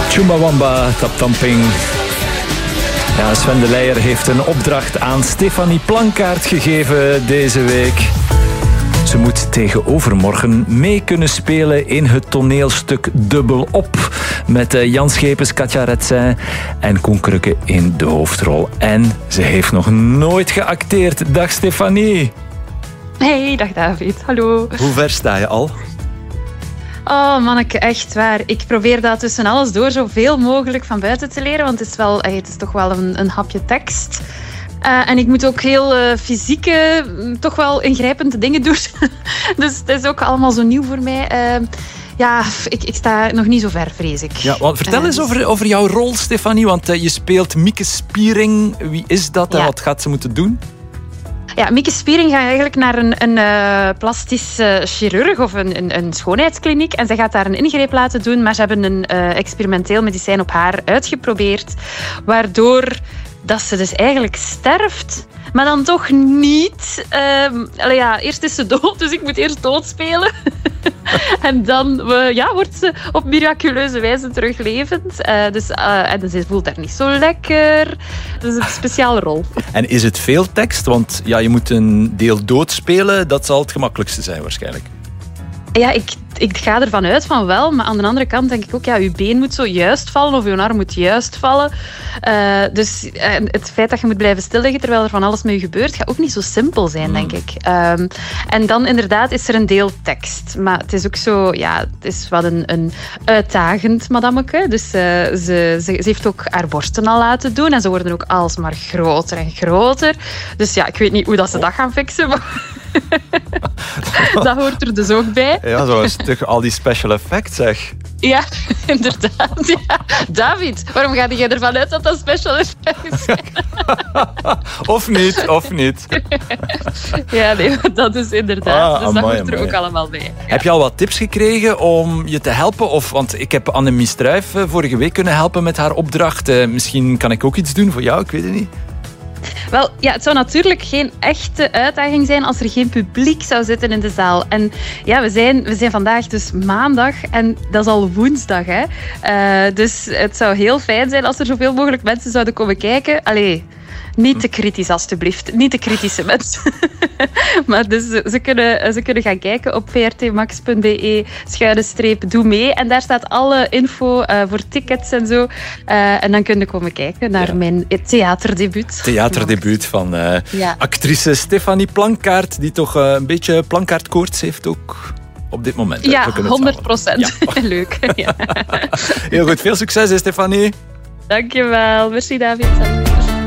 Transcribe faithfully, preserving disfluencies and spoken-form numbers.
Chumbawamba, Taptamping. Ja, Sven de Leijer heeft een opdracht aan Stefanie Plankaart gegeven deze week. Ze moet tegen overmorgen mee kunnen spelen in het toneelstuk Dubbel Op. Met Jan Schepens, Katja Retsin en Koen Krukke in de hoofdrol. En ze heeft nog nooit geacteerd. Dag Stefanie. Hey, dag David. Hallo. Hoe ver sta je al? Oh, manneke, echt waar. Ik probeer dat tussen alles door zoveel mogelijk van buiten te leren, want het is, wel, het is toch wel een, een hapje tekst. Uh, en ik moet ook heel uh, fysieke, toch wel ingrijpende dingen doen. Dus het is ook allemaal zo nieuw voor mij. Uh, ja, ik, ik sta nog niet zo ver, vrees ik. Ja, want vertel uh, eens over, over jouw rol, Stefanie. Want uh, je speelt Mieke Spiering. Wie is dat en ja. wat gaat ze moeten doen? Ja, Mieke Spiering gaat eigenlijk naar een, een uh, plastisch uh, chirurg of een, een, een schoonheidskliniek. En zij gaat daar een ingreep laten doen. Maar ze hebben een uh, experimenteel medicijn op haar uitgeprobeerd. Waardoor dat ze dus eigenlijk sterft. Maar dan toch niet. Uh, allee, ja, eerst is ze dood, dus ik moet eerst doodspelen. En dan uh, ja, wordt ze op miraculeuze wijze teruglevend. Uh, dus, uh, en ze voelt daar niet zo lekker. Dat is een speciale rol. En is het veel tekst? Want ja, je moet een deel doodspelen. Dat zal het gemakkelijkste zijn waarschijnlijk. Ja, ik, ik ga ervan uit van wel. Maar aan de andere kant denk ik ook, ja, je been moet zo juist vallen of je arm moet juist vallen. Uh, dus uh, het feit dat je moet blijven stilliggen terwijl er van alles met je gebeurt, gaat ook niet zo simpel zijn, denk ik. Um, en dan inderdaad is er een deel tekst. Maar het is ook zo, ja, het is wat een, een uitdagend madameke. Dus uh, ze, ze, ze heeft ook haar borsten al laten doen en ze worden ook alsmaar groter en groter. Dus ja, ik weet niet hoe dat ze dat gaan fixen, maar dat hoort er dus ook bij. Ja, zo is toch al die special effects, zeg. Ja, inderdaad. Ja. David, waarom ga jij ervan uit dat dat special effects zijn? Of niet, of niet. Ja, nee, dat is inderdaad. Ah, dus amai, dat hoort er amai. ook allemaal bij. Ja. Heb je al wat tips gekregen om je te helpen? Of, want ik heb Annemie Struijf vorige week kunnen helpen met haar opdracht. Uh, misschien kan ik ook iets doen voor jou, ik weet het niet. Wel, ja, het zou natuurlijk geen echte uitdaging zijn als er geen publiek zou zitten in de zaal. En ja, we zijn, we zijn vandaag dus maandag en dat is al woensdag. Hè? Uh, dus het zou heel fijn zijn als er zoveel mogelijk mensen zouden komen kijken. Allee, niet te kritisch alstublieft. Niet te kritische mensen. Maar dus ze kunnen, ze kunnen gaan kijken op vrtmax punt be schuine streep doe mee. En daar staat alle info uh, voor tickets en zo. Uh, en dan kun je komen kijken naar ja. mijn theaterdebuut. Theaterdebuut van uh, ja. actrice Stefanie Plankaart, die toch uh, een beetje Plankaartkoorts heeft ook op dit moment. Ja, honderd procent. Ja. Leuk. Ja. Heel goed, veel succes, Stefanie. Dankjewel. Merci, David.